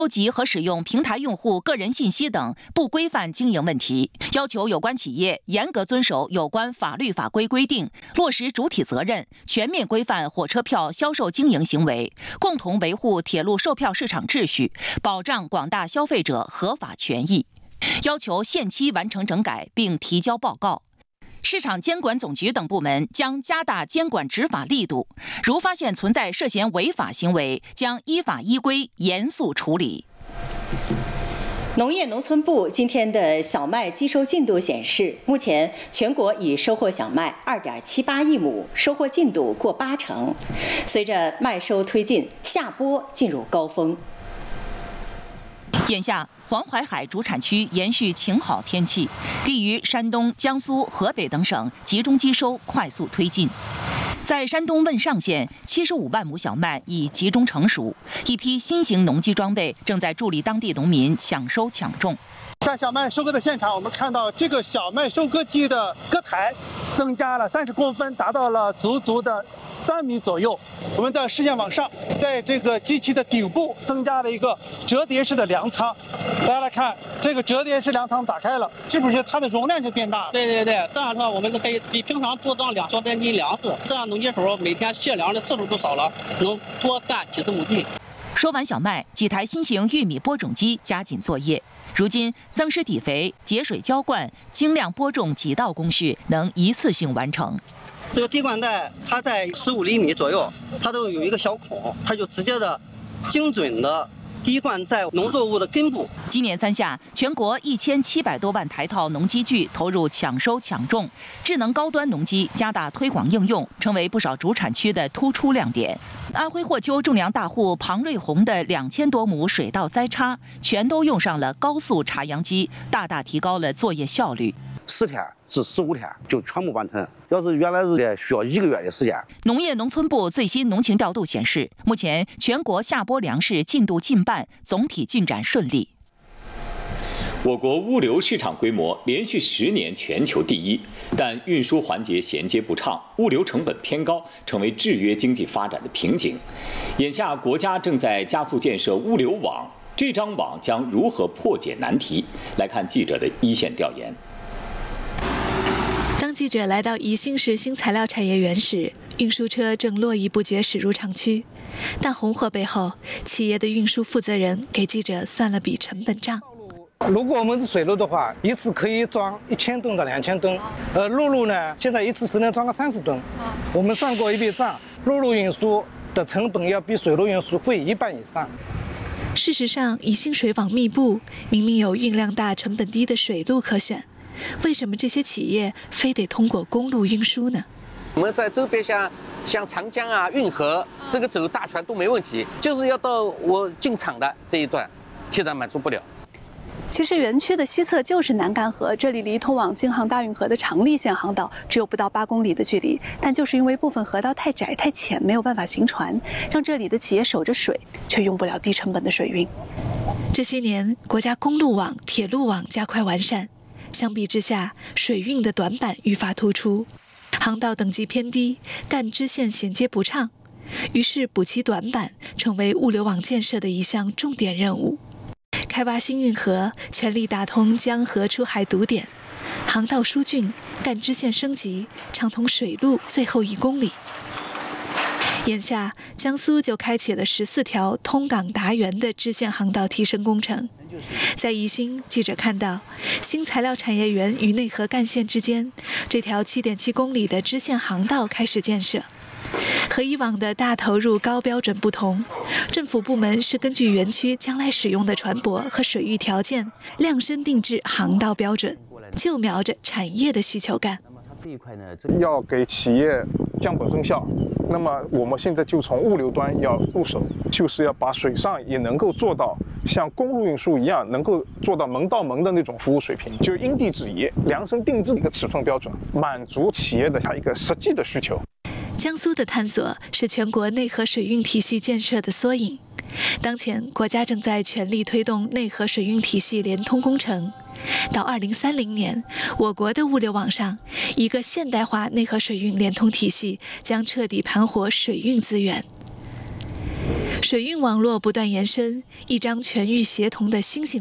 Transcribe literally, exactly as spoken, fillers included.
收集和使用平台用户个人信息等不规范经营问题，要求有关企业严格遵守有关法律法规规定，落实主体责任，全面规范火车票销售经营行为，共同维护铁路售票市场秩序，保障广大消费者合法权益。要求限期完成整改并提交报告。市场监管总局等部门将加大监管执法力度，如发现存在涉嫌违法行为，将依法依规严肃处理。 农业农村部今天的小麦机收进度显示，目前全国已收获小麦 二点七八亿亩，收获进度过八成。随着麦收推进，下播进入高峰。 眼下，黄淮海主产区延续晴好天气，利于山东、江苏、河北等省集中机收快速推进。在山东汶上县，七十五万亩小麦已集中成熟，一批新型农机装备正在助力当地农民抢收抢种。 在小麦收割的现场，我们看到这个小麦收割机的割台增加了三十公分，达到了足足的三米左右。我们的视线往上，在这个机器的顶部增加了一个折叠式的粮仓。大家来看，这个折叠式粮仓打开了，是不是它的容量就变大了？ 对对对，这样的话，我们可以比平常多装两小点斤粮食，这样农机手每天卸粮的次数都少了，能多干几十亩地。 收完小麦，几台新型玉米播种机加紧作业。如今，增施底肥、节水浇灌、精量播种几道工序能一次性完成。 这个滴灌带它在十五厘米左右，它都有一个小孔，它就直接的、精准的滴灌在农作物的根部。 今年三夏，全国一千七百多万台套农机具投入抢收抢种，智能高端农机加大推广应用，成为不少主产区的突出亮点。安徽霍丘种粮大户庞瑞红的两千多亩水稻栽插，全都用上了高速插秧机，大大提高了作业效率。 十天至十五天就全部完成，要是原来是得需要一个月的时间。 农业农村部最新农情调度显示，目前全国下播粮食进度近半，总体进展顺利。 我国物流市场规模连续十年全球第一，但运输环节衔接不畅，物流成本偏高，成为制约经济发展的瓶颈。眼下，国家正在加速建设物流网，这张网将如何破解难题？来看记者的一线调研。 当记者来到宜兴市新材料产业园时，运输车正络绎不绝驶入厂区。但红火背后，企业的运输负责人给记者算了笔成本账。 如果我们是水路的话，一次可以装一千吨到两千吨，而陆路呢，现在一次只能装个三十吨。我们算过一笔账，陆路运输的成本要比水路运输贵一半以上。 事实上，宜兴水网密布，明明有运量大、成本低的水路可选，为什么这些企业非得通过公路运输呢？ 我们在周边像像长江啊、运河，这个走大船都没问题，就是要到我进厂的这一段，现在满足不了。 其实园区的西侧就是南干河，这里离通往京杭大运河的长利线航道只有不到八公里的距离，但就是因为部分河道太窄太浅，没有办法行船，让这里的企业守着水，却用不了低成本的水运。 这些年，国家公路网、铁路网加快完善，相比之下，水运的短板愈发突出，航道等级偏低，干支线衔接不畅，于是补齐短板成为物流网建设的一项重点任务。开挖新运河，全力打通江河出海堵点，航道疏浚，干支线升级，畅通水路最后一公里。眼下，江苏就开启了十四条通港达源的支线航道提升工程。在宜兴，记者看到新材料产业园与内河干线之间，这条七点七公里的支线航道开始建设。和以往的大投入高标准不同，政府部门是根据园区将来使用的船舶和水域条件，量身定制航道标准，就瞄着产业的需求干。 要给企业降本增效，那么我们现在就从物流端要入手，就是要把水上也能够做到像公路运输一样，能够做到门到门的那种服务水平，就因地制宜、量身定制的一个尺寸标准，满足企业的它一个实际的需求。 江苏的探索是全国内河水运体系建设的缩影。当前，国家正在全力推动内河水运体系联通工程。到二零三零年，我国的物流网上，一个现代化内河水运联通体系将彻底盘活水运资源。 水运网络不断延伸，一张全域协同的新型